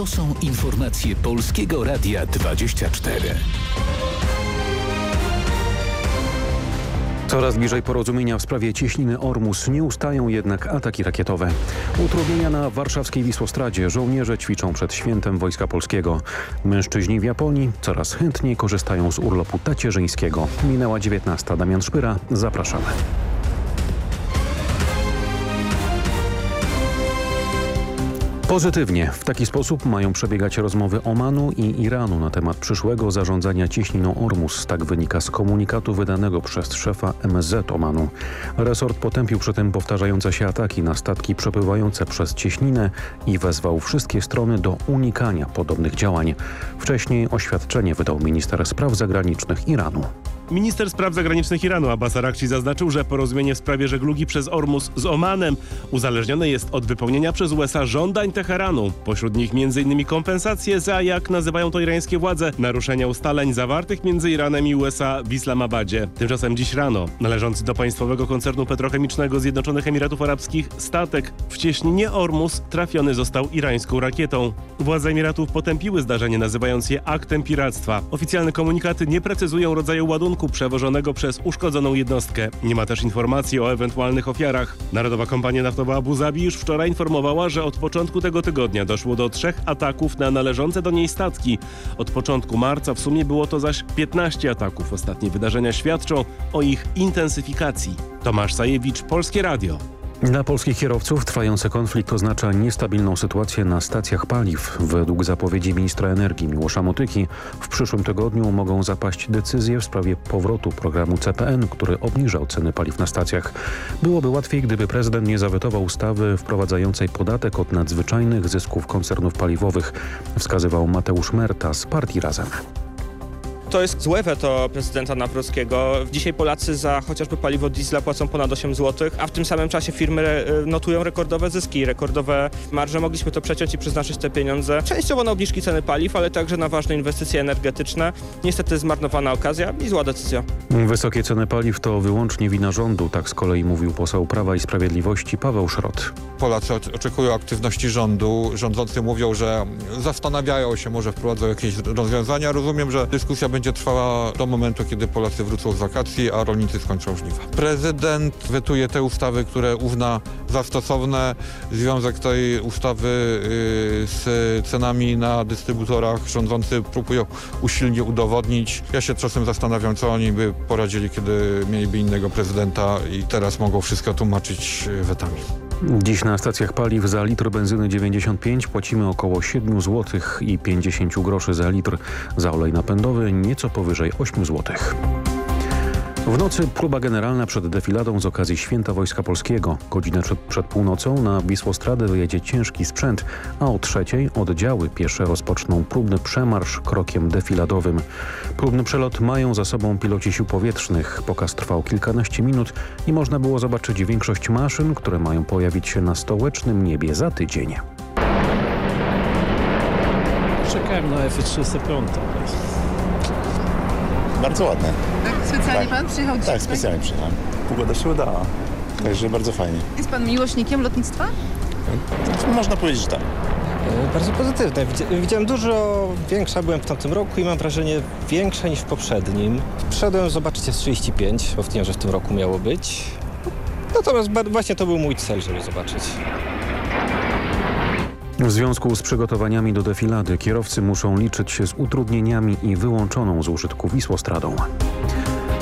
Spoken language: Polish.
To są informacje Polskiego Radia 24. Coraz bliżej porozumienia w sprawie cieśniny Ormus. Nie ustają jednak ataki rakietowe. Utrudnienia na warszawskiej Wisłostradzie. Żołnierze ćwiczą przed świętem Wojska Polskiego. Mężczyźni w Japonii coraz chętniej korzystają z urlopu tacierzyńskiego. Minęła 19. Damian Szpyra. Zapraszamy. Pozytywnie. W taki sposób mają przebiegać rozmowy Omanu i Iranu na temat przyszłego zarządzania cieśniną Ormus. Tak wynika z komunikatu wydanego przez szefa MSZ Omanu. Resort potępił przy tym powtarzające się ataki na statki przepływające przez cieśninę i wezwał wszystkie strony do unikania podobnych działań. Wcześniej oświadczenie wydał minister spraw zagranicznych Iranu. Minister spraw zagranicznych Iranu Abbas Araghchi zaznaczył, że porozumienie w sprawie żeglugi przez Ormus z Omanem uzależnione jest od wypełnienia przez USA żądań Teheranu. Pośród nich m.in. kompensacje za, jak nazywają to irańskie władze, naruszenia ustaleń zawartych między Iranem i USA w Islamabadzie. Tymczasem dziś rano należący do państwowego koncernu petrochemicznego Zjednoczonych Emiratów Arabskich statek w cieśninie Ormus trafiony został irańską rakietą. Władze Emiratów potępiły zdarzenie, nazywając je aktem piractwa. Oficjalne komunikaty nie precyzują rodzaju ładunku przewożonego przez uszkodzoną jednostkę. Nie ma też informacji o ewentualnych ofiarach. Narodowa Kompania Naftowa Abu Zabi już wczoraj informowała, że od początku tego tygodnia doszło do 3 ataków na należące do niej statki. Od początku marca w sumie było to zaś 15 ataków. Ostatnie wydarzenia świadczą o ich intensyfikacji. Tomasz Sajewicz, Polskie Radio. Dla polskich kierowców trwający konflikt oznacza niestabilną sytuację na stacjach paliw. Według zapowiedzi ministra energii Miłosza Motyki w przyszłym tygodniu mogą zapaść decyzje w sprawie powrotu programu CPN, który obniżał ceny paliw na stacjach. Byłoby łatwiej, gdyby prezydent nie zawetował ustawy wprowadzającej podatek od nadzwyczajnych zysków koncernów paliwowych, wskazywał Mateusz Merta z partii Razem. To jest złe weto prezydenta Nawrockiego. Dzisiaj Polacy za chociażby paliwo diesla płacą ponad 8 zł, a w tym samym czasie firmy notują rekordowe zyski, rekordowe marże. Mogliśmy to przeciąć i przeznaczyć te pieniądze częściowo na obniżki ceny paliw, ale także na ważne inwestycje energetyczne. Niestety zmarnowana okazja i zła decyzja. Wysokie ceny paliw to wyłącznie wina rządu, tak z kolei mówił poseł Prawa i Sprawiedliwości Paweł Szrot. Polacy oczekują aktywności rządu. Rządzący mówią, że zastanawiają się, może wprowadzą jakieś rozwiązania. Rozumiem, że dyskusja będzie trwała do momentu, kiedy Polacy wrócą z wakacji, a rolnicy skończą żniwa. Prezydent wetuje te ustawy, które uzna za stosowne. Związek tej ustawy z cenami na dystrybutorach rządzący próbują usilnie udowodnić. Ja się czasem zastanawiam, co oni by poradzili, kiedy mieliby innego prezydenta i teraz mogą wszystko tłumaczyć wetami. Dziś na stacjach paliw za litr benzyny 95 płacimy około 7 zł i 50 groszy za litr. Za olej napędowy nieco powyżej 8 zł. W nocy próba generalna przed defiladą z okazji Święta Wojska Polskiego. Godzinę przed północą na Wisłostradę wyjedzie ciężki sprzęt, a o 3:00 oddziały piesze rozpoczną próbny przemarsz krokiem defiladowym. Próbny przelot mają za sobą piloci sił powietrznych. Pokaz trwał kilkanaście minut i można było zobaczyć większość maszyn, które mają pojawić się na stołecznym niebie za tydzień. Czekałem na F-35. Bardzo ładne. Tak? Specjalnie pan przyjechał dzisiaj? Tak, specjalnie przyjechałem. Pogoda się udała, także bardzo fajnie. Jest pan miłośnikiem lotnictwa? Można powiedzieć, że tak. Bardzo pozytywne. Widziałem dużo większa, byłem w tamtym roku i mam wrażenie większa niż w poprzednim. Przyszedłem zobaczyć S-35, bo wiem, że w tym roku miało być. Natomiast właśnie to był mój cel, żeby zobaczyć. W związku z przygotowaniami do defilady kierowcy muszą liczyć się z utrudnieniami i wyłączoną z użytku Wisłostradą.